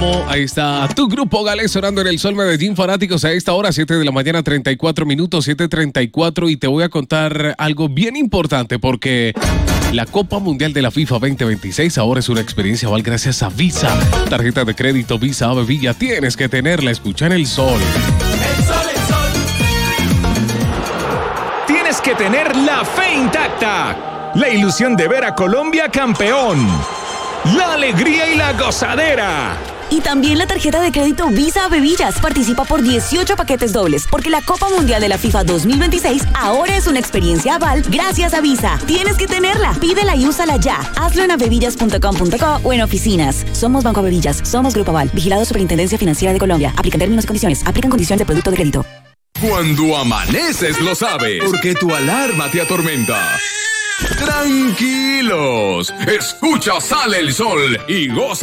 amo. Ahí está tu grupo Galés sonando en el Sol Medellín, fanáticos a esta hora, 7 de la mañana, 34 minutos, 7:34. Y te voy a contar algo bien importante porque la Copa Mundial de la FIFA 2026 ahora es una experiencia Val gracias a Visa. Tarjeta de crédito Visa Ave Villa, tienes que tenerla. Escucha en el Sol. El sol, el sol. Tienes que tener la fe intacta. La ilusión de ver a Colombia campeón. La alegría y la gozadera. Y también la tarjeta de crédito Visa Bevillas. Participa por 18 paquetes dobles, porque la Copa Mundial de la FIFA 2026 ahora es una experiencia Aval gracias a Visa. Tienes que tenerla. Pídela y úsala ya. Hazlo en avevillas.com.co o en oficinas. Somos Banco Avevillas. Somos Grupo Aval. Vigilado Superintendencia Financiera de Colombia. Aplican términos y condiciones. Aplican condiciones de producto de crédito. Cuando amaneces lo sabes, porque tu alarma te atormenta. Tranquilos, escucha Sale el Sol y goza